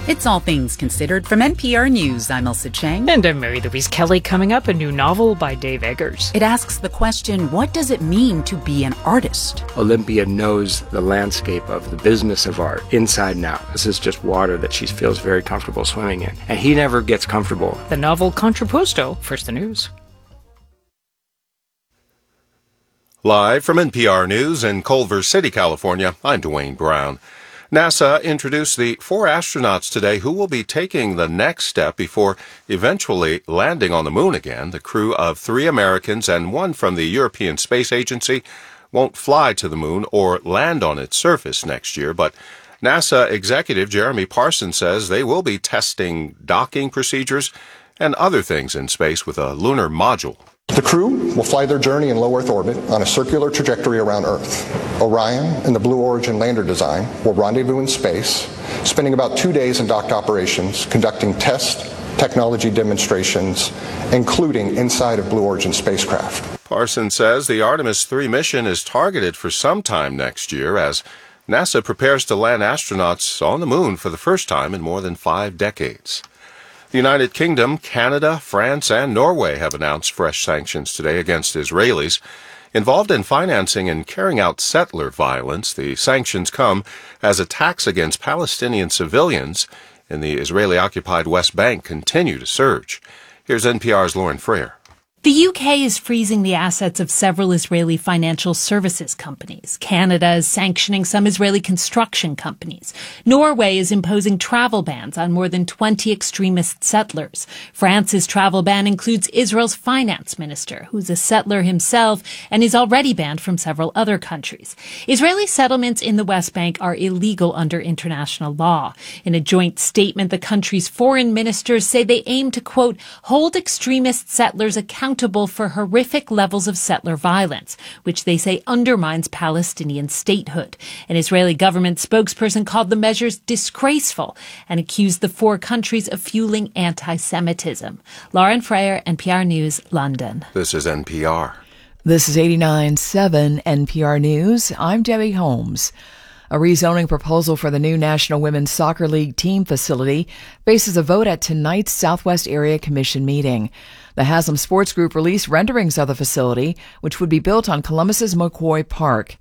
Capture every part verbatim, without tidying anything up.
It's All Things Considered from N P R News. I'm Elsa Chang. And I'm Mary Louise Kelly. Coming up, a new novel by Dave Eggers. It asks the question, what does it mean to be an artist? Olympia knows the landscape of the business of art inside and out. This is just water that she feels very comfortable swimming in. And he never gets comfortable. The novel Contrapposto. First the news. Live from N P R News in Culver City, California, I'm Dwayne Brown. NASA introduced the four astronauts today who will be taking the next step before eventually landing on the moon again. The crew of three Americans and one from the European Space Agency won't fly to the moon or land on its surface next year, but NASA executive Jeremy Parsons says they will be testing docking procedures and other things in space with a lunar module. The crew will fly their journey in low Earth orbit on a circular trajectory around Earth. Orion and the Blue Origin lander design will rendezvous in space, spending about two days in docked operations, conducting test technology demonstrations, including inside of Blue Origin spacecraft. Parsons says the Artemis three mission is targeted for sometime next year as NASA prepares to land astronauts on the moon for the first time in more than five decades. The United Kingdom, Canada, France, and Norway have announced fresh sanctions today against Israelis involved in financing and carrying out settler violence. The sanctions come as attacks against Palestinian civilians in the Israeli-occupied West Bank continue to surge. Here's N P R's Lauren Freer. The U K is freezing the assets of several Israeli financial services companies. Canada is sanctioning some Israeli construction companies. Norway is imposing travel bans on more than twenty extremist settlers. France's travel ban includes Israel's finance minister, who's a settler himself and is already banned from several other countries. Israeli settlements in the West Bank are illegal under international law. In a joint statement, the country's foreign ministers say they aim to, quote, hold extremist settlers accountable for horrific levels of settler violence, which they say undermines Palestinian statehood. An Israeli government spokesperson called the measures disgraceful and accused the four countries of fueling anti-Semitism. Lauren Freyer, N P R News, London. This is N P R. This is eighty-nine point seven N P R News. I'm Debbie Holmes. A rezoning proposal for the new National Women's Soccer League team facility faces a vote at tonight's Southwest Area Commission meeting. The Haslam Sports Group released renderings of the facility, which would be built on Columbus's McCoy Park.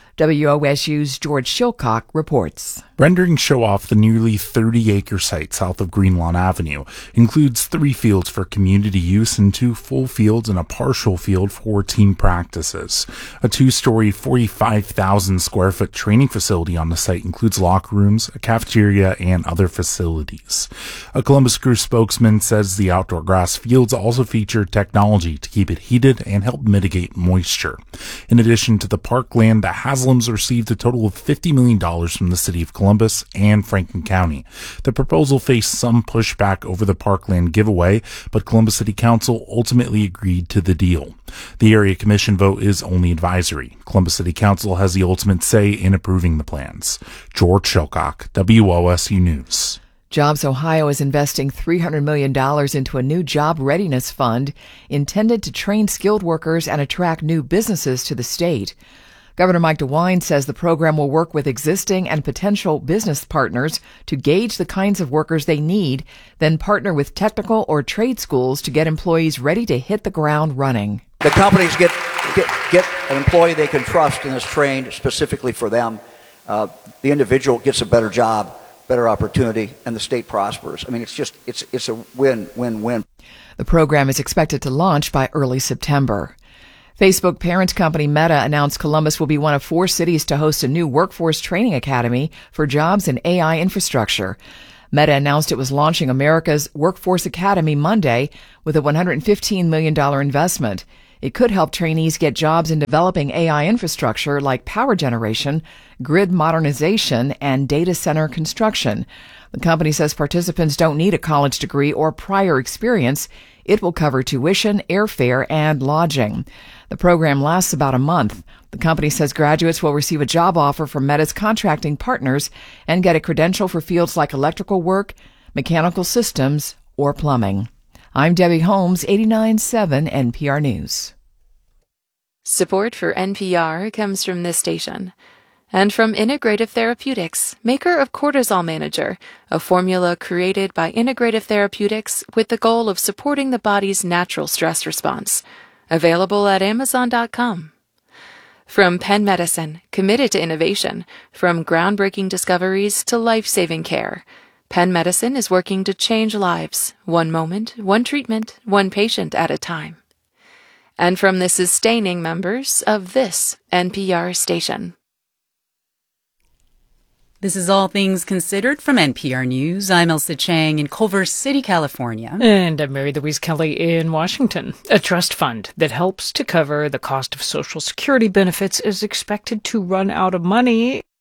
W O S U's George Shilcock reports. Renderings show off the nearly thirty-acre site south of Greenlawn Avenue. Includes three fields for community use and two full fields and a partial field for team practices. A two-story, forty-five thousand square foot training facility on the site includes locker rooms, a cafeteria, and other facilities. A Columbus Crew spokesman says the outdoor grass fields also feature technology to keep it heated and help mitigate moisture. In addition to the parkland, the Haslams received a total of fifty million dollars from the city of Columbus and Franklin County. The proposal faced some pushback over the parkland giveaway, but Columbus City Council ultimately agreed to the deal. The Area Commission vote is only advisory. Columbus City Council has the ultimate say in approving the plans. George Shilcock, W O S U News. Jobs Ohio is investing three hundred million dollars into a new job readiness fund intended to train skilled workers and attract new businesses to the state. Governor Mike DeWine says the program will work with existing and potential business partners to gauge the kinds of workers they need, then partner with technical or trade schools to get employees ready to hit the ground running. The companies get get, get an employee they can trust and is trained specifically for them. Uh, the individual gets a better job, better opportunity, and the state prospers. I mean, it's just it's it's a win, win, win. The program is expected to launch by early September. Facebook parent company Meta announced Columbus will be one of four cities to host a new workforce training academy for jobs in A I infrastructure. Meta announced it was launching America's Workforce Academy Monday with a one hundred fifteen million dollars investment. It could help trainees get jobs in developing A I infrastructure like power generation, grid modernization, and data center construction. The company says participants don't need a college degree or prior experience. It will cover tuition, airfare, and lodging. The program lasts about a month. The company says graduates will receive a job offer from Meta's contracting partners and get a credential for fields like electrical work, mechanical systems, or plumbing. I'm Debbie Holmes, eighty-nine point seven N P R News. Support for N P R comes from this station And from Integrative Therapeutics, maker of Cortisol Manager, a formula created by Integrative Therapeutics with the goal of supporting the body's natural stress response. Available at amazon dot com. From Penn Medicine, committed to innovation, from groundbreaking discoveries to life-saving care, Penn Medicine is working to change lives, one moment, one treatment, one patient at a time. And from the sustaining members of this N P R station. This is All Things Considered from N P R News. I'm Elsa Chang in Culver City, California. And I'm Mary Louise Kelly in Washington. A trust fund that helps to cover the cost of Social Security benefits is expected to run out of money